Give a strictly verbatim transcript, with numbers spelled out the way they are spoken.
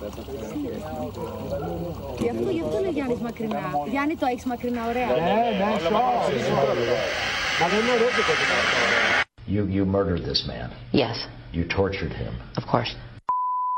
Γι' αυτό, γι' αυτό είναι Γιάννης μακρινά. Γιάννη, το έχεις μακρινά, ωραία. Ναι, ναι, σώ. Μα δεν είναι ωραίο το κομμάτι. You, you murdered this man. Yes, You tortured him. of course.